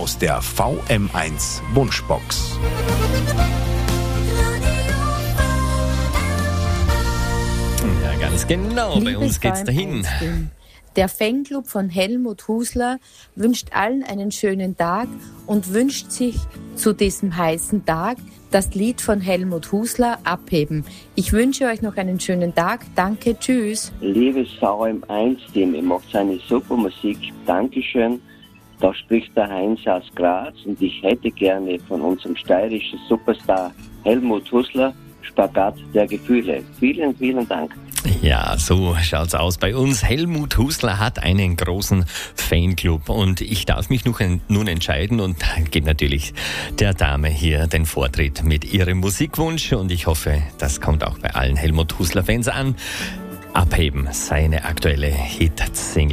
aus der VM1 Wunschbox. Ja, ganz genau. Bei uns geht's dahin. Der Fanclub von Helmut Husler wünscht allen einen schönen Tag und wünscht sich zu diesem heißen Tag das Lied von Helmut Husler, Abheben. Ich wünsche euch noch einen schönen Tag. Danke, tschüss. Liebes VM1-Team, ihr macht eine super Musik. Dankeschön. Da spricht der Heinz aus Graz und ich hätte gerne von unserem steirischen Superstar Helmut Husler Spagat der Gefühle. Vielen, vielen Dank. Ja, so schaut's aus bei uns. Helmut Husler hat einen großen Fanclub und ich darf mich nun entscheiden und gebe natürlich der Dame hier den Vortritt mit ihrem Musikwunsch und ich hoffe, das kommt auch bei allen Helmut Husler Fans an. Abheben, seine aktuelle Hit-Single.